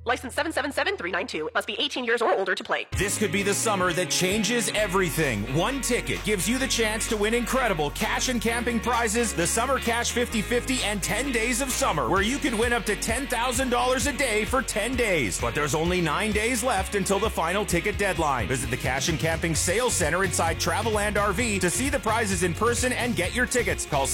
License 777392. Must be 18 years or older to play. This could be the summer that changes everything. One ticket gives you the chance to win incredible cash and camping prizes, the Summer Cash 50/50, and 10 days of summer, where you could win up to $10,000 a day for 10 days. But there's only 9 days left until the final ticket deadline. Visit the Cash and Camping Sales Center inside Travelland RV to see the prizes in person and get your tickets. Call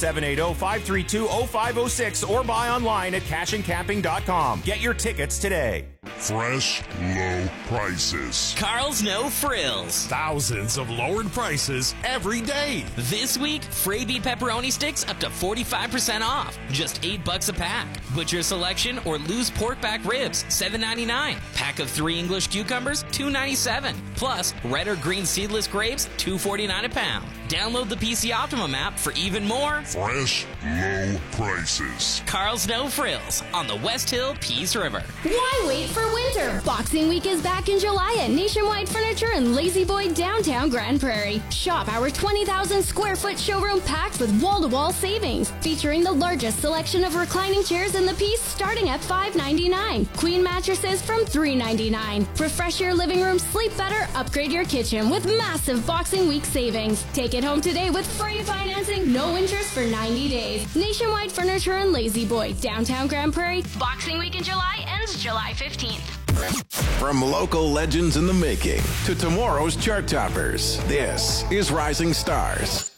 780-532-0506 or buy online at cashandcamping.com. Get your tickets today. Fresh, low prices. Carl's No Frills. Thousands of lowered prices every day. This week, Frey-B pepperoni sticks up to 45% off. Just $8 a pack. Butcher selection or loose pork back ribs, $7.99. Pack of 3 English cucumbers, $2.97. Plus, red or green seedless grapes, $2.49 a pound. Download the PC Optimum app for even more Fresh, low prices. Carl's No Frills on the West Hill Peace River. Why wait for winter? Boxing Week is back in July at Nationwide Furniture in Lazy Boy, downtown Grand Prairie. Shop our 20,000 square foot showroom packed with wall-to-wall savings, featuring the largest selection of reclining chairs in the piece starting at $5.99. Queen mattresses from $3.99. Refresh your living room, sleep better, upgrade your kitchen with massive Boxing Week savings. Take it home today with free financing, no interest for 90 days. Nationwide Furniture in Lazy Boy, downtown Grand Prairie. Boxing Week in July ends July 15th. From local legends in the making to tomorrow's chart toppers, this is Rising Stars.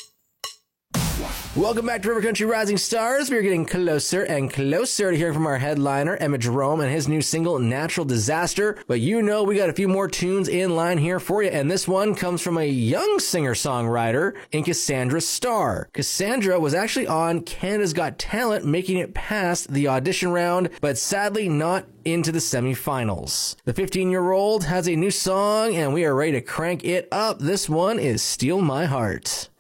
Welcome back to River Country Rising Stars. We're getting closer and closer to hearing from our headliner, Emmett Jerome, and his new single, Natural Disaster. But you know we got a few more tunes in line here for you, and this one comes from a young singer-songwriter in Cassandra Starr. Cassandra was actually on Canada's Got Talent, making it past the audition round, but sadly not into the semifinals. The 15-year-old has a new song, and we are ready to crank it up. This one is Steal My Heart.